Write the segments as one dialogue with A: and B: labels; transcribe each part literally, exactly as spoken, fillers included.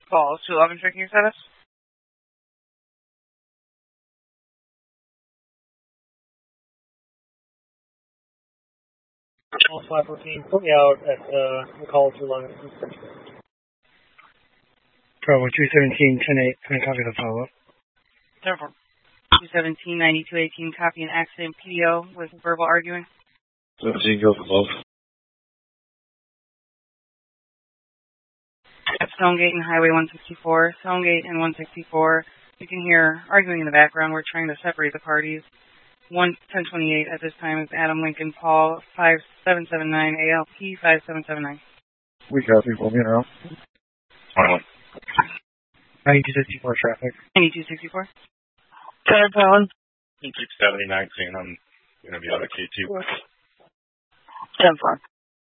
A: Call two eleven drinking status.
B: Call five fourteen, put me out at uh, the call two eleven. Bravo two seventeen, ten eight, can I copy the follow-up?
A: Therefore, two seventeen, ninety-two eighteen, copy an accident P D O with verbal arguing.
C: seventeen, go for both.
A: At Stonegate and Highway one sixty-four, Stonegate and one sixty-four, you can hear arguing in the background. We're trying to separate the parties. one ten twenty-eight at this time is Adam Lincoln Paul, five seven seven nine, A L P five seven seven nine.
C: We copy, we'll be around.
B: ninety-two sixty-four traffic.
A: ninety-two sixty-four.
D: Connor Palin.
E: six seventy nineteen, I'm going to be out of K T.
D: ten four.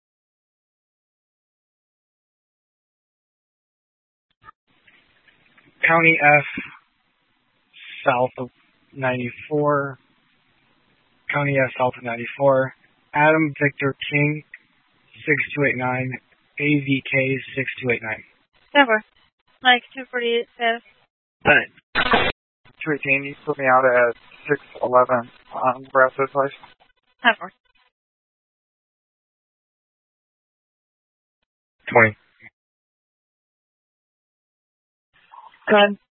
B: County F, south of ninety-four. County F, south of ninety-four. Adam Victor King, six two eight nine. A V K, six two eight nine.
D: Denver. Mike, two forty-eight, status.
F: Thanks. two eighteen, you put me out at six eleven on Nebraska Place.
D: ten four.
C: twenty.
D: Good.